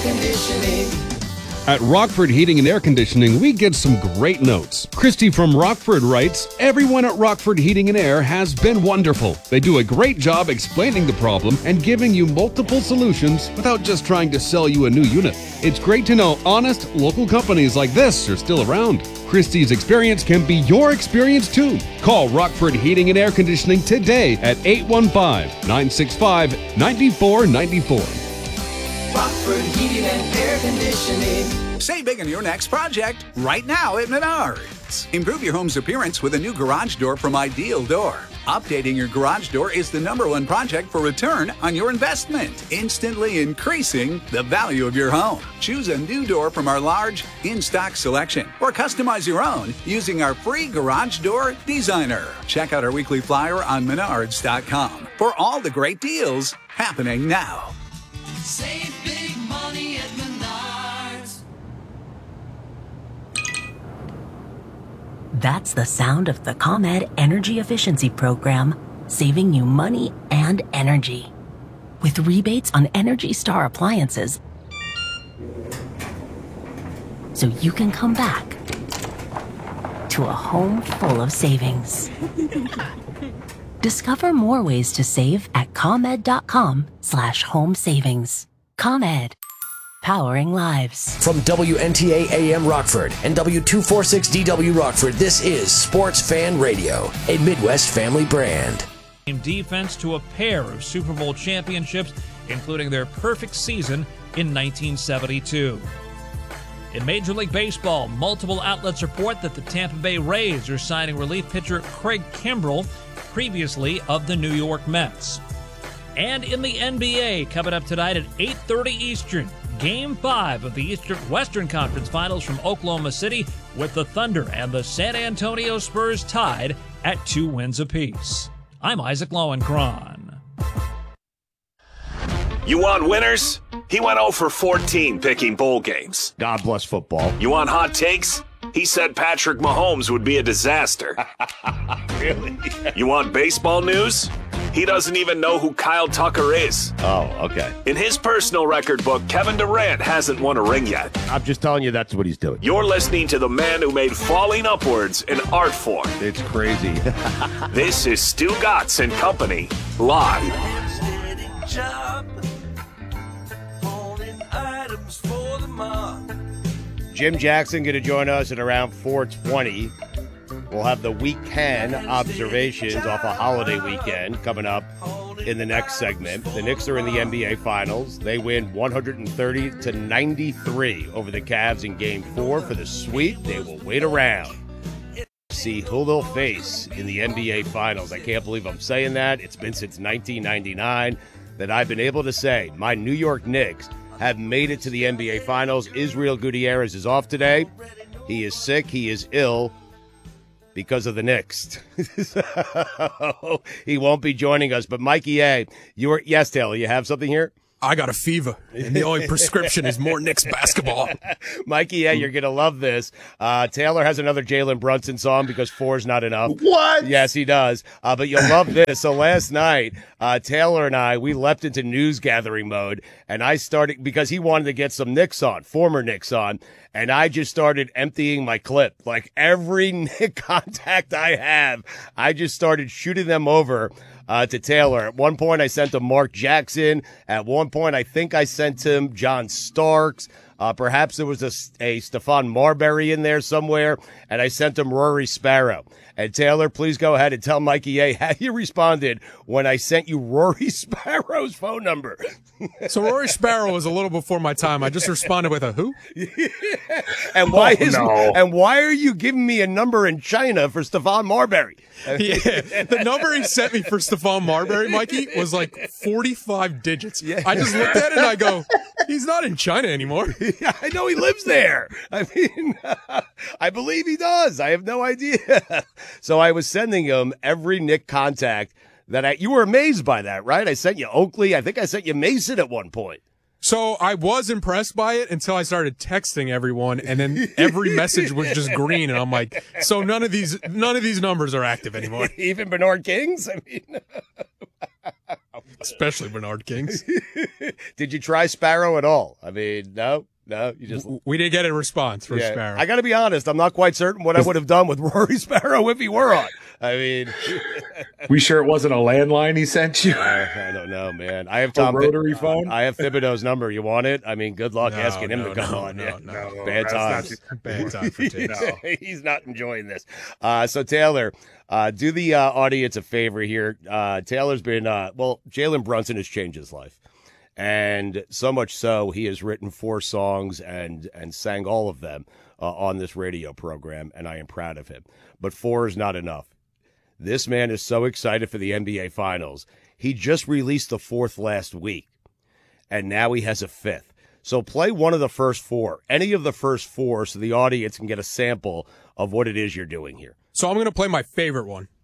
Conditioning. At Rockford Heating and Air Conditioning, we get some great notes. Christy from Rockford writes, "Everyone at Rockford Heating and Air has been wonderful. They do a great job explaining the problem and giving you multiple solutions without just trying to sell you a new unit. It's great to know honest, local companies like this are still around. Christy's experience can be your experience too. Call Rockford Heating and Air Conditioning today at 815-965-9494. Rockford Heating and Air Conditioning. Save big on your next project right now at Menards. Improve your home's appearance with a new garage door from Ideal Door. Updating your garage door is the #1 project for return on your investment, instantly increasing the value of your home. Choose a new door from our large in-stock selection or customize your own using our free garage door designer. Check out our weekly flyer on Menards.com for all the great deals happening now. Save big money at Menards. That's the sound of the ComEd Energy Efficiency Program, saving you money and energy. With rebates on Energy Star appliances, so you can come back to a home full of savings. Discover more ways to save at ComEd.com/home savings. ComEd, powering lives. From WNTA AM Rockford and W246DW Rockford, this is Sports Fan Radio, a Midwest family brand. Defense to a pair of Super Bowl championships, including their perfect season in 1972. In Major League Baseball, multiple outlets report that the Tampa Bay Rays are signing relief pitcher Craig Kimbrell, previously of the New York Mets. And in the NBA, coming up tonight at 8:30 Eastern, Game 5 of the Western Conference Finals from Oklahoma City, with the Thunder and the San Antonio Spurs tied at 2 wins apiece. I'm Isaac Lowenkron. You want winners? He went 0 for 14 picking bowl games. God bless football. You want hot takes? He said Patrick Mahomes would be a disaster. Really? You want baseball news? He doesn't even know who Kyle Tucker is. Oh, okay. In his personal record book, Kevin Durant hasn't won a ring yet. I'm just telling you that's what he's doing. You're listening to the man who made falling upwards an art form. It's crazy. This is Stu Gatz and Company, live. Jim Jackson going to join us at around 4:20. We'll have the Week 10 observations off a holiday weekend coming up in the next segment. The Knicks are in the NBA Finals. They win 130-93 over the Cavs in Game 4 for the sweep. They will wait around to see who they'll face in the NBA Finals. I can't believe I'm saying that. It's been since 1999 that I've been able to say my New York Knicks have made it to the NBA Finals. Israel Gutierrez is off today. He is sick. He is ill because of the Knicks. So he won't be joining us. But Mikey A., yes, Taylor, you have something here? I got a fever, and the only prescription is more Knicks basketball. Mikey A., you're going to love this. Taylor has another Jalen Brunson song because 4 is not enough. What? Yes, he does. But you'll love this. So last night, Taylor and I, we leapt into news gathering mode, and I started, because he wanted to get some Knicks on, former Knicks on, and I just started emptying my clip. Like every Knick contact I have, I just started shooting them over to Taylor. At one point, I sent him Mark Jackson. At one point, I think I sent him John Starks. Perhaps there was a Stephon Marbury in there somewhere, and I sent him Rory Sparrow. And Taylor, please go ahead and tell Mikey A. how you responded when I sent you Rory Sparrow's phone number. So Rory Sparrow was a little before my time. I just responded with a who? And why are you giving me a number in China for Stephon Marbury? Yeah, the number he sent me for Stephon Marbury, Mikey, was like 45 digits. Yeah. I just looked at it and I go, he's not in China anymore. Yeah, I know he lives there. I mean, I believe he does. I have no idea. So I was sending him every Knick contact you were amazed by that, right? I sent you Oakley. I think I sent you Mason at one point. So I was impressed by it until I started texting everyone, and then every message was just green, and I'm like, so none of these numbers are active anymore. Even Bernard King's? I mean, Especially Bernard Kings. Did you try Sparrow at all? I mean, no, you just. We didn't get a response from Sparrow. I got to be honest. I'm not quite certain what I would have done with Rory Sparrow if he were on. I mean, we sure it wasn't a landline he sent you? I don't know, man. I have Tom rotary phone. I have Thibodeau's number. You want it? I mean, good luck asking him to come on. No. Bad times. Bad time for Tim. He's not enjoying this. So Taylor, do the audience a favor here. Taylor's been Jalen Brunson has changed his life. And so much so, he has written 4 songs and sang all of them on this radio program, and I am proud of him. But 4 is not enough. This man is so excited for the NBA Finals. He just released the 4th last week, and now he has a 5th. So play one of the first 4, any of the first 4, so the audience can get a sample of what it is you're doing here. So I'm going to play my favorite one.